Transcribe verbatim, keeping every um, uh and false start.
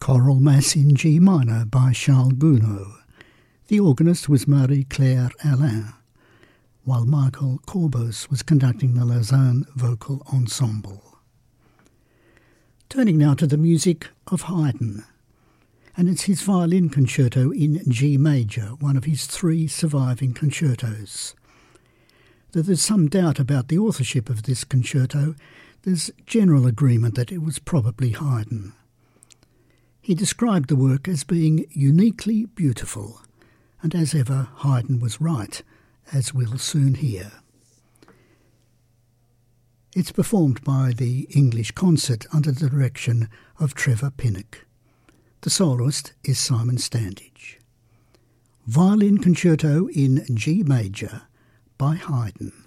Choral Mass in G minor by Charles Gounod. The organist was Marie-Claire Alain, while Michael Corbos was conducting the Lausanne Vocal Ensemble. Turning now to the music of Haydn, and it's his violin concerto in G major, one of his three surviving concertos. Though there's some doubt about the authorship of this concerto, there's general agreement that it was probably Haydn. He described the work as being uniquely beautiful, and as ever, Haydn was right, as we'll soon hear. It's performed by the English Concert under the direction of Trevor Pinnock. The soloist is Simon Standage. Violin Concerto in G major by Haydn.